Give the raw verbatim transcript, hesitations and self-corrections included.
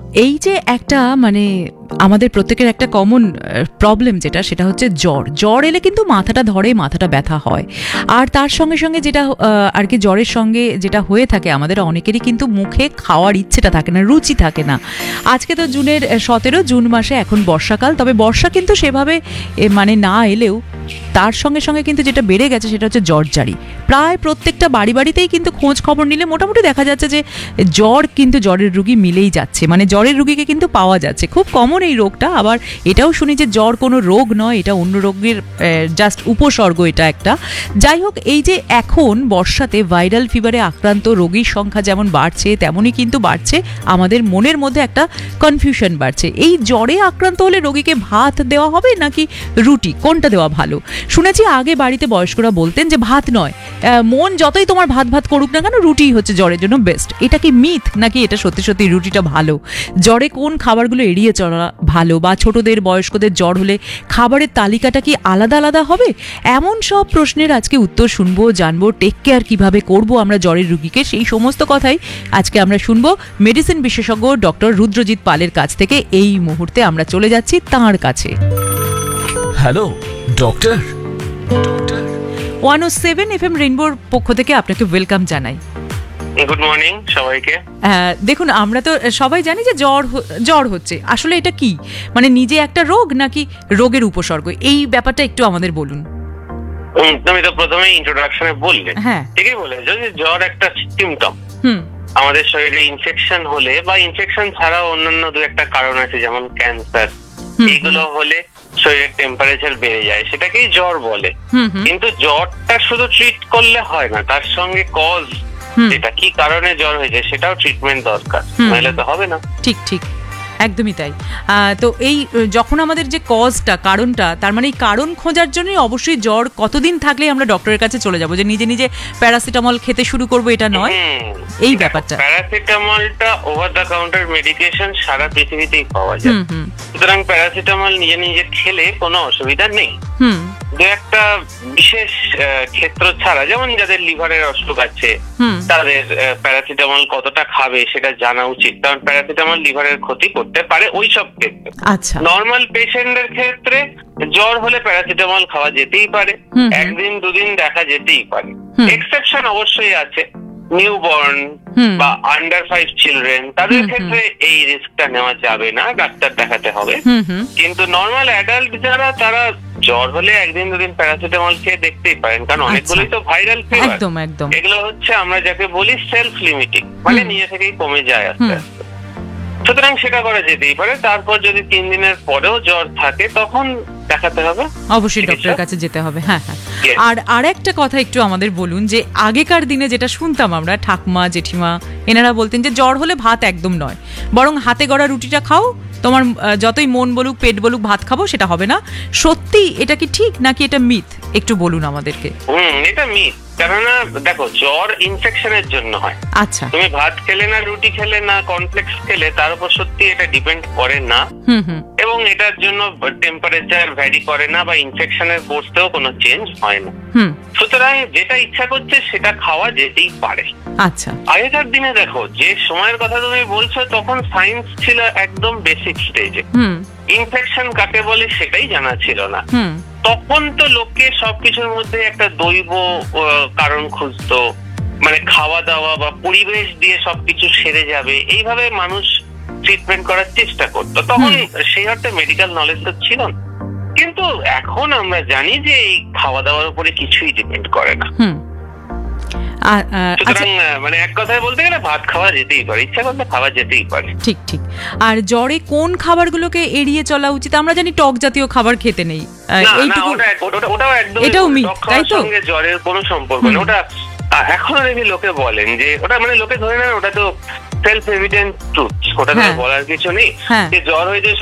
এই যে একটা মানে আমাদের প্রত্যেকের একটা কমন প্রবলেম যেটা সেটা হচ্ছে জ্বর জ্বর এলে কিন্তু মাথাটা ধরে মাথাটা ব্যথা হয় আর তার সঙ্গে সঙ্গে যেটা আর কি জ্বরের সঙ্গে যেটা হয়ে থাকে আমাদের অনেকেরই কিন্তু মুখে খাওয়ার ইচ্ছেটা থাকে না, রুচি থাকে না। আজকে তো জুনের সতেরো, জুন মাসে এখন বর্ষাকাল, তবে বর্ষা কিন্তু সেভাবে মানে না এলেও তার সঙ্গে সঙ্গে কিন্তু যেটা বেড়ে গেছে সেটা হচ্ছে জ্বরজারি। প্রায় প্রত্যেকটা বাড়ি বাড়িতেই কিন্তু খোঁজ খবর নিলে মোটামুটি দেখা যাচ্ছে যে জ্বর কিন্তু জ্বরের রুগী মিলেই যাচ্ছে, মানে জ্বরের রুগীকে কিন্তু পাওয়া যাচ্ছে। খুব কমন এই রোগটা। আবার এটাও শুনি যে জ্বর কোনো রোগ নয়, এটা অন্য রোগের জাস্ট উপসর্গ এটা একটা। যাই হোক, এই যে এখন বর্ষাতে ভাইরাল ফিভারে আক্রান্ত রোগীর সংখ্যা যেমন বাড়ছে তেমনই কিন্তু বাড়ছে আমাদের মনের মধ্যে একটা কনফিউশন বাড়ছে। এই জ্বরে আক্রান্ত হলে রোগীকে ভাত দেওয়া হবে নাকি রুটি, কোনটা দেওয়া ভালো? শুনেছি আগে বাড়িতে বয়স্করা বলতেন যে ভাত নয়, মন যতই তোমার ভাত ভাত করুক না কেন রুটি হচ্ছে জ্বরের জন্য বেস্ট। এটা কি মিথ নাকি এটা সত্যি সত্যি রুটিটা ভালো? জ্বরে কোন খাবারগুলো এড়িয়ে চলা ভালো, বা ছোটদের বয়স্কদের জ্বর হলে খাবারের তালিকাটা কি আলাদা আলাদা হবে? এমন সব প্রশ্নের আজকে উত্তর শুনবো, জানবো টেক কেয়ার কিভাবে করবো আমরা জ্বরের রুগীকে। সেই সমস্ত কথাই আজকে আমরা শুনবো মেডিসিন বিশেষজ্ঞ ডক্টর রুদ্রজিৎ পালের কাছ থেকে। এই মুহূর্তে আমরা চলে যাচ্ছি তাঁর কাছে। Hello doctor. ওয়ান ও সেভেন এফ এম রেইনবোর পক্ষ থেকে আপনাকে ওয়েলকাম জানাই। গুড মর্নিং সবাইকে। দেখুন, আমরা তো সবাই জানি যে জ্বর জ্বর হচ্ছে, আসলে এটা কি মানে নিজে একটা রোগ নাকি রোগের উপসর্গ, এই ব্যাপারটা একটু আমাদের বলুন। তুমি তো প্রথমে ইন্ট্রোডাকশনে বললে, হ্যাঁ ঠিকই বলে যদি জ্বর একটা সিম্পটম। হুম আমাদের শরীরে ইনফেকশন হলে বা ইনফেকশন ছাড়াও অন্যান্য দু একটা কারণ আছে যেমন ক্যান্সার, এইগুলো হলে শরীরের টেম্পারেচার বেড়ে যায়, সেটাকেই জ্বর বলে। কিন্তু জ্বরটা শুধু ট্রিট করলে হয় না, তার সঙ্গে কজ যেটা কি কারণে জ্বর হয়েছে সেটাও ট্রিটমেন্ট দরকার, নাহলে তো হবে না। ঠিক ঠিক, একদমই তাই। তো এই যখন আমাদের যে কজটা, কারণটা, তার মানে এই কারণ খোঁজার জন্যই অবশ্যই জ্বর কতদিন থাকলে আমরা ডক্টরের কাছে চলে যাব, যে নিজে নিজে প্যারাসিটামল খেতে শুরু করবো এটা নয়, এই ব্যাপারটা। প্যারাসিটামলটা ওভার দ্য কাউন্টার মেডিকেশন, সারা পৃথিবীতেই পাওয়া যায়, সুতরাং প্যারাসিটামল নিজে নিজে খেলে কোনো অসুবিধা নেই। দু একটা বিশেষ ক্ষেত্র ছাড়া, যেমন যাদের লিভারের অসুখ আছে তাদের প্যারাসিটামল কতটা খাবে সেটা জানা উচিত, কারণ প্যারাসিটামল লিভারের ক্ষতি করতে পারে ওই সব ক্ষেত্রে। আচ্ছা, নর্মাল পেশেন্টের ক্ষেত্রে জ্বর হলে প্যারাসিটামল খাওয়া যেতেই পারে, একদিন দুদিন দেখা যেতেই পারে। এক্সেপশন অবশ্যই আছে, নিউবর্ন বা আন্ডার ফাইভ চিলড্রেন, তাদের ক্ষেত্রে এই রিস্কটা নেওয়া যাবে না, ডাক্তার দেখাতে হবে। কিন্তু নর্মাল অ্যাডাল্ট যারা, তারা জ্বর হলে একদিন দুদিন প্যারাসিটামল খেয়ে দেখতেই পারেন, কারণ অনেকগুলোই তো ভাইরাল ফিভার। একদম একদম, এগুলো হচ্ছে আমরা যাকে বলি সেলফ লিমিটিং, মানে নিজে থেকেই কমে যায় আস্তে আস্তে, সুতরাং সেটা করা যেতেই পারে। তারপর যদি তিন দিনের পরেও জ্বর থাকে তখন দেখাতে হবে, অবশ্যই ডক্টরের কাছে যেতে হবে। হ্যাঁ হ্যাঁ। আর আরেকটা কথা একটু আমাদের বলুন, যে আগেকার দিনে যেটা শুনতাম আমরা, ঠাকুমা জেঠিমা এনারা বলতেন যে জ্বর হলে ভাত একদম নয়, বরং হাতে গড়া রুটিটা খাও, তোমার যতই মন বলুক পেট বলুক ভাত খাবো সেটা হবে না। সত্যি এটা কি ঠিক নাকি এটা মিথ, একটু বলুন আমাদেরকে। হুম এটা মিথ, কেননা দেখো জ্বর ইনফেকশনের জন্য হয়। আচ্ছা, তুমি ভাত খেলে না, রুটি খেলে না, কর্নফ্লেক্স খেলে, তার উপর সত্যি এটা ডিপেন্ড করে না, এবং এটার জন্য টেম্পারেচার ভ্যারি করে না বা ইনফেকশনের কোর্সেও কোনো চেঞ্জ হয় না। সুতরাং যেটা ইচ্ছা করছে সেটা খাওয়া যেতেই পারে। আচ্ছা, আগেকার দিনে দেখো যে সময়ের কথা তুমি বলছো, তখন সায়েন্স ছিল একদম বেসিক স্টেজে, ইনফেকশন কাকে বলে সেটাই জানা ছিল না। তখন তো লোকে সবকিছুর মধ্যে একটা দৈব কারণ খুঁজতো, মানে খাওয়া দাওয়া বা পরিবেশ দিয়ে সবকিছু সেরে যাবে, এইভাবে মানুষ ট্রিটমেন্ট করার চেষ্টা করতো। তখন সেই অর্থে মেডিকেল নলেজ তো ছিল না, কিন্তু এখন আমরা জানি যে এই খাওয়া দাওয়ার উপরে কিছুই ডিপেন্ড করে না। সুতরাং মানে এক কথায় বলতে গেলে ভাত খাওয়া যেতেই পারে, ইচ্ছা করলে খাওয়া যেতেই পারে। ঠিক ঠিক। আর জ্বরে কোন খাবারগুলোকে এড়িয়ে চলা উচিত? আমরা জানি টক জাতীয় খাবার খেতে নেই, ওটাও একদম, এটাও মিথ, তাই তো? জ্বরের কোনো সম্পর্ক নেই ওটা। এখনো দেখি লোকে বলেন যে ওটা, মানে লোকে ধরে নেন ওটা তো সেলফ এভিডেন্ট ট্রুথ, ওটা তো বলার কিছু নেই যে জ্বর হয়েছে